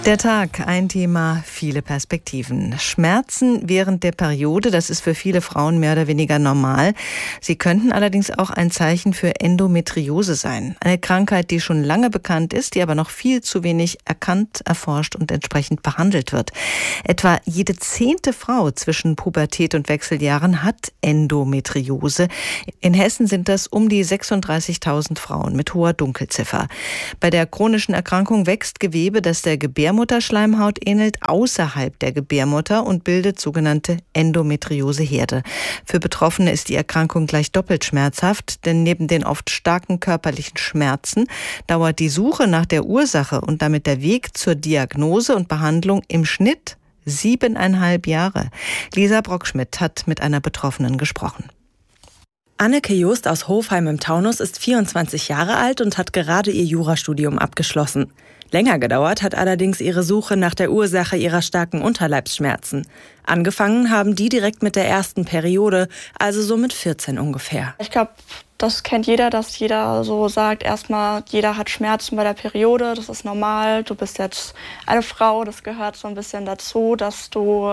Der Tag, ein Thema, viele Perspektiven. Schmerzen während der Periode, das ist für viele Frauen mehr oder weniger normal. Sie könnten allerdings auch ein Zeichen für Endometriose sein. Eine Krankheit, die schon lange bekannt ist, die aber noch viel zu wenig erkannt, erforscht und entsprechend behandelt wird. Etwa jede 10. Frau zwischen Pubertät und Wechseljahren hat Endometriose. In Hessen sind das um die 36.000 Frauen mit hoher Dunkelziffer. Bei der chronischen Erkrankung wächst Gewebe, das der Gebärmutterschleimhaut ähnelt, außerhalb der Gebärmutter und bildet sogenannte Endometrioseherde. Für Betroffene ist die Erkrankung gleich doppelt schmerzhaft, denn neben den oft starken körperlichen Schmerzen dauert die Suche nach der Ursache und damit der Weg zur Diagnose und Behandlung im Schnitt 7,5 Jahre. Lisa Brockschmidt hat mit einer Betroffenen gesprochen. Anneke Just aus Hofheim im Taunus ist 24 Jahre alt und hat gerade ihr Jurastudium abgeschlossen. Länger gedauert hat allerdings ihre Suche nach der Ursache ihrer starken Unterleibsschmerzen. Angefangen haben die direkt mit der ersten Periode, also so mit 14 ungefähr. Ich glaube, das kennt jeder, dass jeder so sagt, erstmal, jeder hat Schmerzen bei der Periode, das ist normal, du bist jetzt eine Frau, das gehört so ein bisschen dazu, dass du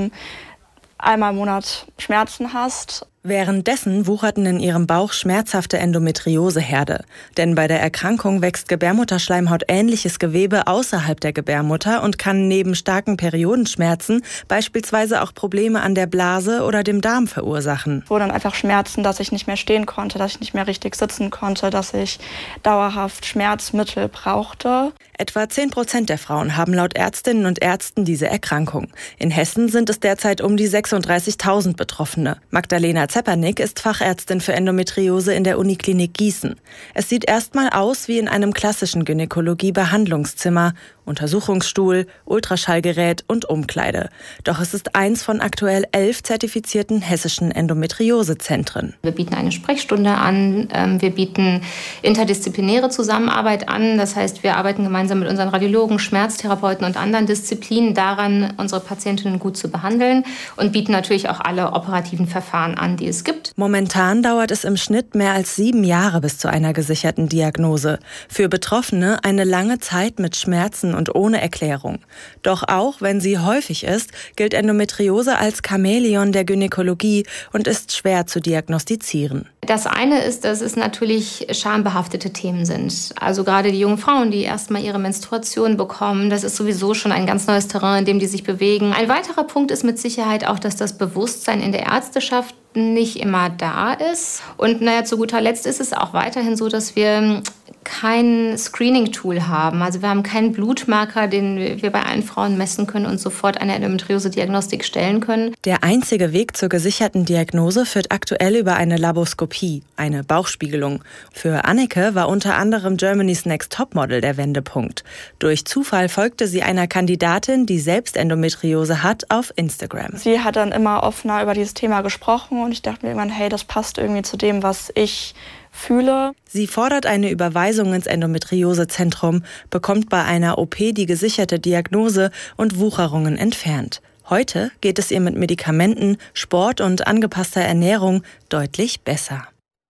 einmal im Monat Schmerzen hast. Währenddessen wucherten in ihrem Bauch schmerzhafte Endometrioseherde. Denn bei der Erkrankung wächst Gebärmutterschleimhaut ähnliches Gewebe außerhalb der Gebärmutter und kann neben starken Periodenschmerzen beispielsweise auch Probleme an der Blase oder dem Darm verursachen. Es wurden einfach Schmerzen, dass ich nicht mehr stehen konnte, dass ich nicht mehr richtig sitzen konnte, dass ich dauerhaft Schmerzmittel brauchte. Etwa 10% der Frauen haben laut Ärztinnen und Ärzten diese Erkrankung. In Hessen sind es derzeit um die 36.000 Betroffene. Magdalena Zepernick ist Fachärztin für Endometriose in der Uniklinik Gießen. Es sieht erstmal aus wie in einem klassischen Gynäkologie-Behandlungszimmer. Untersuchungsstuhl, Ultraschallgerät und Umkleide. Doch es ist eins von aktuell 11 zertifizierten hessischen Endometriosezentren. Wir bieten eine Sprechstunde an, wir bieten interdisziplinäre Zusammenarbeit an. Das heißt, wir arbeiten gemeinsam mit unseren Radiologen, Schmerztherapeuten und anderen Disziplinen daran, unsere Patientinnen gut zu behandeln und bieten natürlich auch alle operativen Verfahren an, die es gibt. Momentan dauert es im Schnitt mehr als 7 Jahre bis zu einer gesicherten Diagnose. Für Betroffene eine lange Zeit mit Schmerzen und ohne Erklärung. Doch auch wenn sie häufig ist, gilt Endometriose als Chamäleon der Gynäkologie und ist schwer zu diagnostizieren. Das eine ist, dass es natürlich schambehaftete Themen sind. Also gerade die jungen Frauen, die erstmal ihre Menstruation bekommen, das ist sowieso schon ein ganz neues Terrain, in dem die sich bewegen. Ein weiterer Punkt ist mit Sicherheit auch, dass das Bewusstsein in der Ärzteschaft nicht immer da ist. Und zu guter Letzt ist es auch weiterhin so, dass wir kein Screening-Tool haben. Also wir haben keinen Blutmarker, den wir bei allen Frauen messen können und sofort eine Endometriose-Diagnostik stellen können. Der einzige Weg zur gesicherten Diagnose führt aktuell über eine Laboskopie, eine Bauchspiegelung. Für Anneke war unter anderem Germany's Next Topmodel der Wendepunkt. Durch Zufall folgte sie einer Kandidatin, die selbst Endometriose hat, auf Instagram. Sie hat dann immer offener über dieses Thema gesprochen und ich dachte mir irgendwann, hey, das passt irgendwie zu dem, was ich fühle. Sie fordert eine Überweisung ins Endometriosezentrum, bekommt bei einer OP die gesicherte Diagnose und Wucherungen entfernt. Heute geht es ihr mit Medikamenten, Sport und angepasster Ernährung deutlich besser.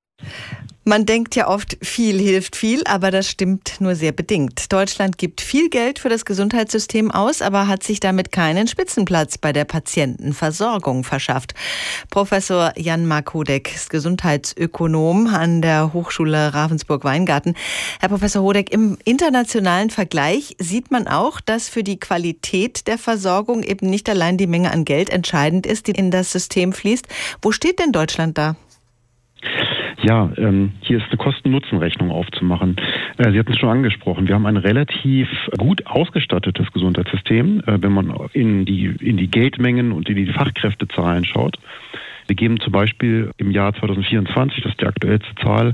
Man denkt ja oft, viel hilft viel, aber das stimmt nur sehr bedingt. Deutschland gibt viel Geld für das Gesundheitssystem aus, aber hat sich damit keinen Spitzenplatz bei der Patientenversorgung verschafft. Professor Jan-Marc Hodeck ist Gesundheitsökonom an der Hochschule Ravensburg-Weingarten. Herr Professor Hodeck, im internationalen Vergleich sieht man auch, dass für die Qualität der Versorgung eben nicht allein die Menge an Geld entscheidend ist, die in das System fließt. Wo steht denn Deutschland da? Ja, hier ist eine Kosten-Nutzen-Rechnung aufzumachen. Sie hatten es schon angesprochen. Wir haben ein relativ gut ausgestattetes Gesundheitssystem, wenn man in die Geldmengen und in die Fachkräftezahlen schaut. Wir geben zum Beispiel im Jahr 2024, das ist die aktuellste Zahl,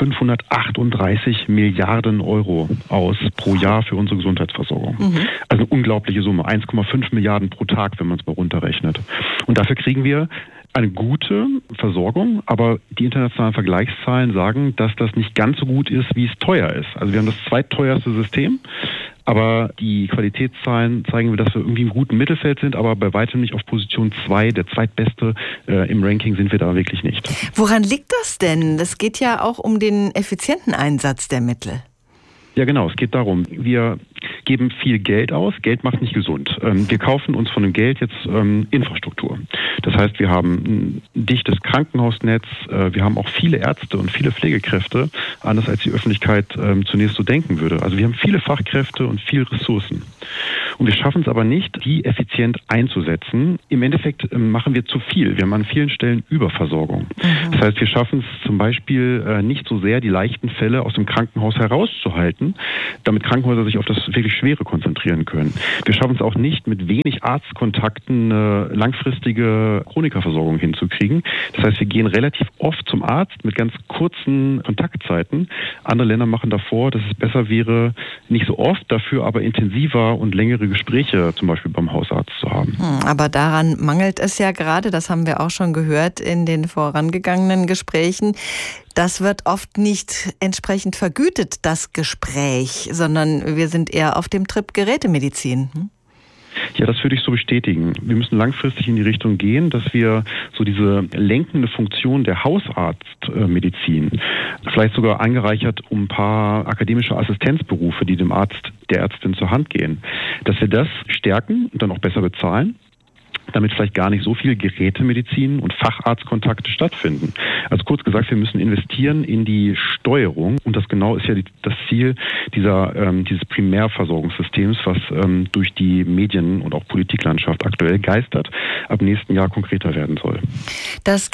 538 Milliarden Euro aus pro Jahr für unsere Gesundheitsversorgung. Also eine unglaubliche Summe, 1,5 Milliarden pro Tag, wenn man es mal runterrechnet. Und dafür kriegen wir eine gute Versorgung, aber die internationalen Vergleichszahlen sagen, dass das nicht ganz so gut ist, wie es teuer ist. Also wir haben das zweitteuerste System, aber die Qualitätszahlen zeigen, dass wir irgendwie im guten Mittelfeld sind, aber bei weitem nicht auf Position 2, der zweitbeste im Ranking sind wir da wirklich nicht. Woran liegt das denn? Das geht ja auch um den effizienten Einsatz der Mittel. Ja genau, es geht darum, wir geben viel Geld aus. Geld macht nicht gesund. Wir kaufen uns von dem Geld jetzt Infrastruktur. Das heißt, wir haben ein dichtes Krankenhausnetz, wir haben auch viele Ärzte und viele Pflegekräfte, anders als die Öffentlichkeit zunächst so denken würde. Also wir haben viele Fachkräfte und viel Ressourcen. Und wir schaffen es aber nicht, die effizient einzusetzen. Im Endeffekt machen wir zu viel. Wir haben an vielen Stellen Überversorgung. Das heißt, wir schaffen es zum Beispiel nicht so sehr, die leichten Fälle aus dem Krankenhaus herauszuhalten, damit Krankenhäuser sich auf das wirklich Schwere konzentrieren können. Wir schaffen es auch nicht, mit wenig Arztkontakten eine langfristige Chronikerversorgung hinzukriegen. Das heißt, wir gehen relativ oft zum Arzt mit ganz kurzen Kontaktzeiten. Andere Länder machen davor, dass es besser wäre, nicht so oft, dafür aber intensiver und längere Gespräche zum Beispiel beim Hausarzt zu haben. Aber daran mangelt es ja gerade, das haben wir auch schon gehört in den vorangegangenen Gesprächen. Das wird oft nicht entsprechend vergütet, das Gespräch, sondern wir sind eher auf dem Trip Gerätemedizin. Ja, das würde ich so bestätigen. Wir müssen langfristig in die Richtung gehen, dass wir so diese lenkende Funktion der Hausarztmedizin, vielleicht sogar angereichert um ein paar akademische Assistenzberufe, die dem Arzt, der Ärztin zur Hand gehen, dass wir das stärken und dann auch besser bezahlen, damit vielleicht gar nicht so viel Gerätemedizin und Facharztkontakte stattfinden. Also kurz gesagt, wir müssen investieren in die Steuerung und das genau ist ja das Ziel dieses Primärversorgungssystems, was durch die Medien- und auch Politiklandschaft aktuell geistert, ab nächsten Jahr konkreter werden soll. Das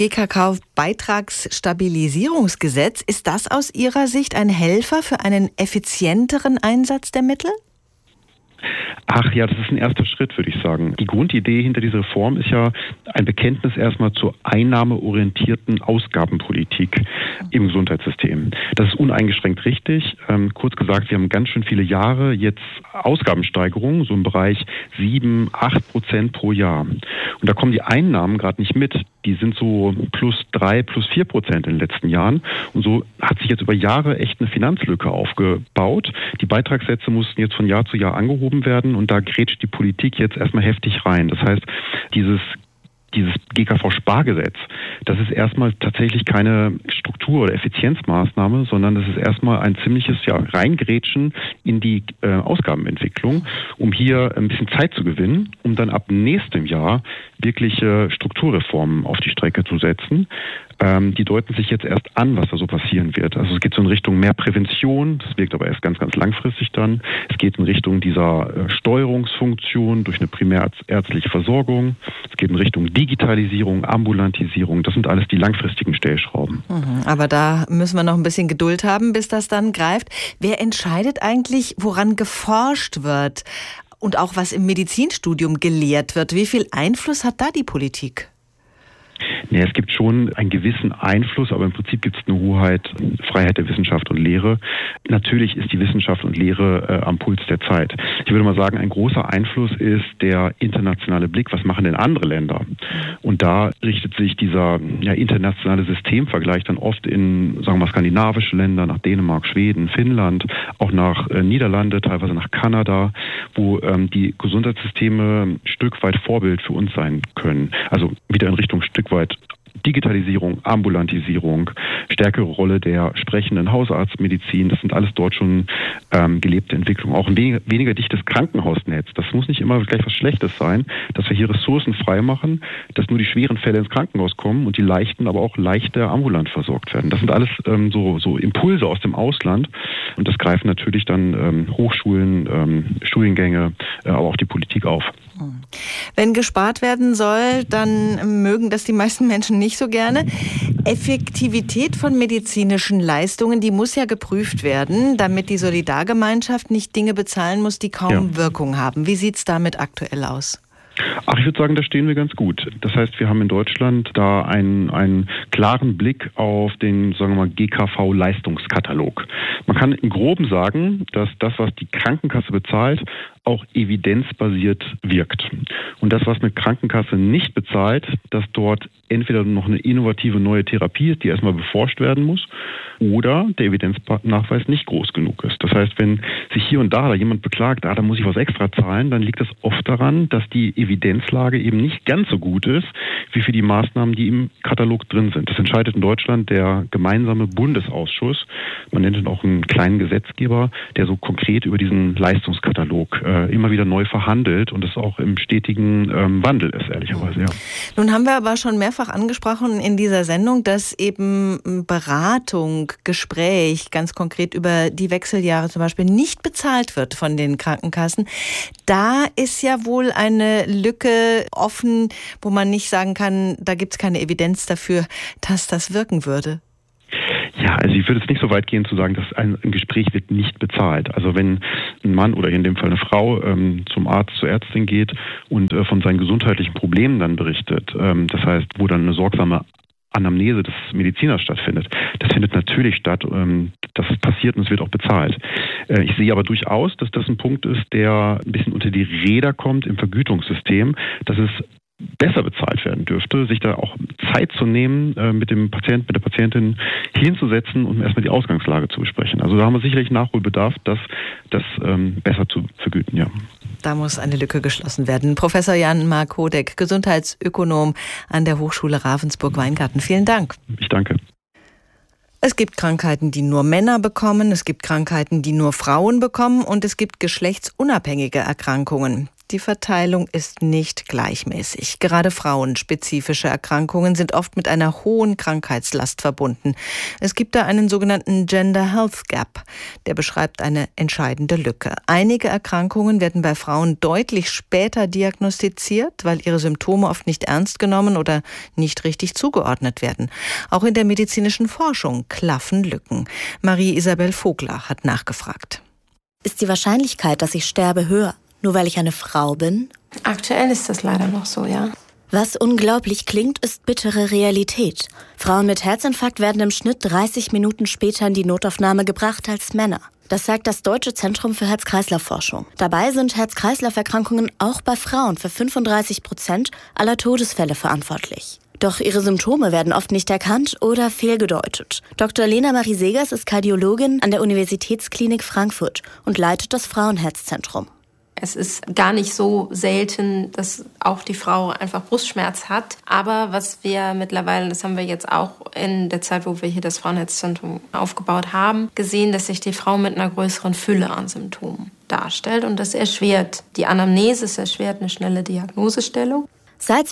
GKK-Beitragsstabilisierungsgesetz, ist das aus Ihrer Sicht ein Helfer für einen effizienteren Einsatz der Mittel? Ach ja, das ist ein erster Schritt, würde ich sagen. Die Grundidee hinter dieser Reform ist ja ein Bekenntnis erstmal zur einnahmeorientierten Ausgabenpolitik im Gesundheitssystem. Das ist uneingeschränkt richtig. Kurz gesagt, wir haben ganz schön viele Jahre jetzt Ausgabensteigerungen, so im Bereich 7-8% pro Jahr. Und da kommen die Einnahmen gerade nicht mit. Die sind so +3, +4% in den letzten Jahren. Und so hat sich jetzt über Jahre echt eine Finanzlücke aufgebaut. Die Beitragssätze mussten jetzt von Jahr zu Jahr angehoben werden und da grätscht die Politik jetzt erstmal heftig rein. Das heißt, dieses GKV-Spargesetz, das ist erstmal tatsächlich keine Struktur- oder Effizienzmaßnahme, sondern das ist erstmal ein ziemliches Reingrätschen in die Ausgabenentwicklung, um hier ein bisschen Zeit zu gewinnen, um dann ab nächstem Jahr wirkliche Strukturreformen auf die Strecke zu setzen. Die deuten sich jetzt erst an, was da so passieren wird. Also es geht so in Richtung mehr Prävention, das wirkt aber erst ganz, ganz langfristig dann. Es geht in Richtung dieser Steuerungsfunktion durch eine primärärztliche Versorgung. Es geht in Richtung Digitalisierung, Ambulantisierung. Das sind alles die langfristigen Stellschrauben. Aber da müssen wir noch ein bisschen Geduld haben, bis das dann greift. Wer entscheidet eigentlich, woran geforscht wird und auch was im Medizinstudium gelehrt wird? Wie viel Einfluss hat da die Politik? Ja, es gibt schon einen gewissen Einfluss, aber im Prinzip gibt es eine Hoheit, Freiheit der Wissenschaft und Lehre. Natürlich ist die Wissenschaft und Lehre am Puls der Zeit. Ich würde mal sagen, ein großer Einfluss ist der internationale Blick. Was machen denn andere Länder? Und da richtet sich dieser internationale Systemvergleich dann oft in, sagen wir mal, skandinavische Länder, nach Dänemark, Schweden, Finnland, auch nach Niederlande, teilweise nach Kanada, wo die Gesundheitssysteme ein Stück weit Vorbild für uns sein können. Also wieder in Richtung Stück weit Digitalisierung, Ambulantisierung, stärkere Rolle der sprechenden Hausarztmedizin, das sind alles dort schon gelebte Entwicklungen. Auch ein weniger dichtes Krankenhausnetz. Das muss nicht immer gleich was Schlechtes sein, dass wir hier Ressourcen frei machen, dass nur die schweren Fälle ins Krankenhaus kommen und die leichten aber auch leichter ambulant versorgt werden. Das sind alles so Impulse aus dem Ausland und das greifen natürlich dann Hochschulen, Studiengänge, aber auch die Politik auf. Wenn gespart werden soll, dann mögen das die meisten Menschen nicht so gerne. Effektivität von medizinischen Leistungen, die muss ja geprüft werden, damit die Solidargemeinschaft nicht Dinge bezahlen muss, die kaum Wirkung haben. Wie sieht es damit aktuell aus? Ach, ich würde sagen, da stehen wir ganz gut. Das heißt, wir haben in Deutschland da einen klaren Blick auf den, sagen wir mal, GKV-Leistungskatalog. Man kann im Groben sagen, dass das, was die Krankenkasse bezahlt, auch evidenzbasiert wirkt. Und das, was eine Krankenkasse nicht bezahlt, dass dort entweder noch eine innovative neue Therapie ist, die erstmal beforscht werden muss, oder der Evidenznachweis nicht groß genug ist. Das heißt, wenn sich hier und da jemand beklagt, da muss ich was extra zahlen, dann liegt das oft daran, dass die Evidenzlage eben nicht ganz so gut ist, wie für die Maßnahmen, die im Katalog drin sind. Das entscheidet in Deutschland der gemeinsame Bundesausschuss. Man nennt ihn auch einen kleinen Gesetzgeber, der so konkret über diesen Leistungskatalog immer wieder neu verhandelt und es auch im stetigen Wandel ist, ehrlicherweise. Ja. Nun haben wir aber schon mehrfach angesprochen in dieser Sendung, dass eben Beratung, Gespräch, ganz konkret über die Wechseljahre zum Beispiel, nicht bezahlt wird von den Krankenkassen. Da ist ja wohl eine Lücke offen, wo man nicht sagen kann, da gibt es keine Evidenz dafür, dass das wirken würde. Ja, also ich würde jetzt nicht so weit gehen zu sagen, dass ein Gespräch wird nicht bezahlt. Also wenn ein Mann oder in dem Fall eine Frau zum Arzt, zur Ärztin geht und von seinen gesundheitlichen Problemen dann berichtet, das heißt, wo dann eine sorgsame Anamnese des Mediziners stattfindet. Das findet natürlich statt, das passiert und es wird auch bezahlt. Ich sehe aber durchaus, dass das ein Punkt ist, der ein bisschen unter die Räder kommt im Vergütungssystem, dass es besser bezahlt werden dürfte, sich da auch Zeit zu nehmen, mit dem Patienten, mit der Patientin hinzusetzen und erstmal die Ausgangslage zu besprechen. Also da haben wir sicherlich Nachholbedarf, das besser zu vergüten, ja. Da muss eine Lücke geschlossen werden. Professor Jan-Marc Hodeck, Gesundheitsökonom an der Hochschule Ravensburg-Weingarten. Vielen Dank. Ich danke. Es gibt Krankheiten, die nur Männer bekommen, es gibt Krankheiten, die nur Frauen bekommen und es gibt geschlechtsunabhängige Erkrankungen. Die Verteilung ist nicht gleichmäßig. Gerade frauenspezifische Erkrankungen sind oft mit einer hohen Krankheitslast verbunden. Es gibt da einen sogenannten Gender Health Gap. Der beschreibt eine entscheidende Lücke. Einige Erkrankungen werden bei Frauen deutlich später diagnostiziert, weil ihre Symptome oft nicht ernst genommen oder nicht richtig zugeordnet werden. Auch in der medizinischen Forschung klaffen Lücken. Marie-Isabel Vogler hat nachgefragt. Ist die Wahrscheinlichkeit, dass ich sterbe, höher? Nur weil ich eine Frau bin? Aktuell ist das leider noch so, ja. Was unglaublich klingt, ist bittere Realität. Frauen mit Herzinfarkt werden im Schnitt 30 Minuten später in die Notaufnahme gebracht als Männer. Das sagt das Deutsche Zentrum für Herz-Kreislauf-Forschung. Dabei sind Herz-Kreislauf-Erkrankungen auch bei Frauen für 35% aller Todesfälle verantwortlich. Doch ihre Symptome werden oft nicht erkannt oder fehlgedeutet. Dr. Lena Marie Segers ist Kardiologin an der Universitätsklinik Frankfurt und leitet das Frauenherzzentrum. Es ist gar nicht so selten, dass auch die Frau einfach Brustschmerz hat. Aber was wir mittlerweile, das haben wir jetzt auch in der Zeit, wo wir hier das Frauenherzzentrum aufgebaut haben, gesehen, dass sich die Frau mit einer größeren Fülle an Symptomen darstellt. Und das erschwert die Anamnese, es erschwert eine schnelle Diagnosestellung. Seit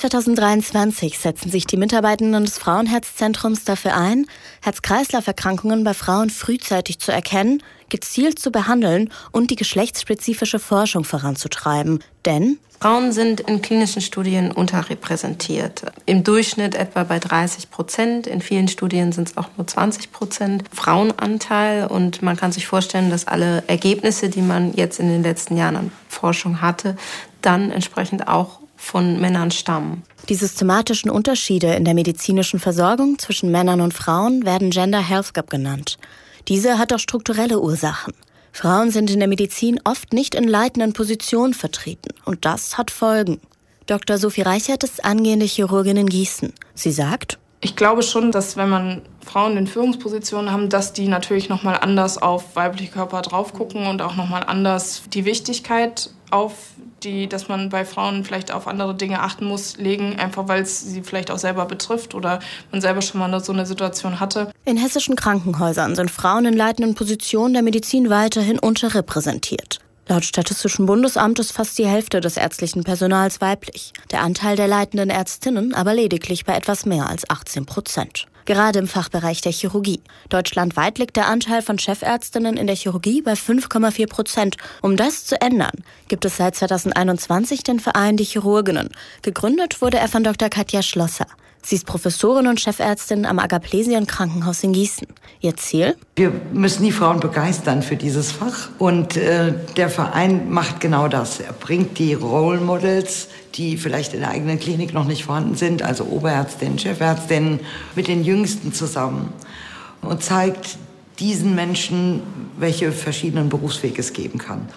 2023 setzen sich die Mitarbeitenden des Frauenherzzentrums dafür ein, Herz-Kreislauf-Erkrankungen bei Frauen frühzeitig zu erkennen, gezielt zu behandeln und die geschlechtsspezifische Forschung voranzutreiben. Denn Frauen sind in klinischen Studien unterrepräsentiert. Im Durchschnitt etwa bei 30%. In vielen Studien sind es auch nur 20% Frauenanteil. Und man kann sich vorstellen, dass alle Ergebnisse, die man jetzt in den letzten Jahren an Forschung hatte, dann entsprechend auch von Männern stammen. Die systematischen Unterschiede in der medizinischen Versorgung zwischen Männern und Frauen werden Gender Health Gap genannt. Diese hat auch strukturelle Ursachen. Frauen sind in der Medizin oft nicht in leitenden Positionen vertreten und das hat Folgen. Dr. Sophie Reichert ist angehende Chirurgin in Gießen. Sie sagt: Ich glaube schon, dass wenn man Frauen in Führungspositionen haben, dass die natürlich nochmal anders auf weibliche Körper drauf gucken und auch nochmal anders die Wichtigkeit auf dass man bei Frauen vielleicht auf andere Dinge achten muss, legen, einfach weil es sie vielleicht auch selber betrifft oder man selber schon mal so eine Situation hatte. In hessischen Krankenhäusern sind Frauen in leitenden Positionen der Medizin weiterhin unterrepräsentiert. Laut Statistischem Bundesamt ist fast die Hälfte des ärztlichen Personals weiblich. Der Anteil der leitenden Ärztinnen aber lediglich bei etwas mehr als 18%. Gerade im Fachbereich der Chirurgie. Deutschlandweit liegt der Anteil von Chefärztinnen in der Chirurgie bei 5,4%. Um das zu ändern, gibt es seit 2021 den Verein Die Chirurginnen. Gegründet wurde er von Dr. Katja Schlosser. Sie ist Professorin und Chefärztin am Agaplesien-Krankenhaus in Gießen. Ihr Ziel? Wir müssen die Frauen begeistern für dieses Fach. Und der Verein macht genau das. Er bringt die Role Models, die vielleicht in der eigenen Klinik noch nicht vorhanden sind, also Oberärztinnen, Chefärztinnen, mit den Jüngsten zusammen und zeigt diesen Menschen, welche verschiedenen Berufswege es geben kann.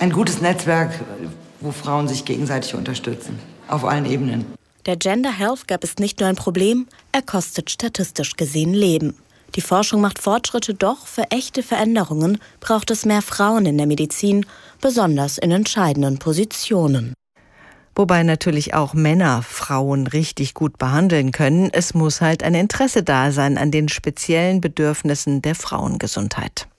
ein gutes Netzwerk, wo Frauen sich gegenseitig unterstützen, auf allen Ebenen. Der Gender Health Gap ist nicht nur ein Problem, er kostet statistisch gesehen Leben. Die Forschung macht Fortschritte, doch für echte Veränderungen braucht es mehr Frauen in der Medizin, besonders in entscheidenden Positionen. Wobei natürlich auch Männer Frauen richtig gut behandeln können. Es muss halt ein Interesse da sein an den speziellen Bedürfnissen der Frauengesundheit.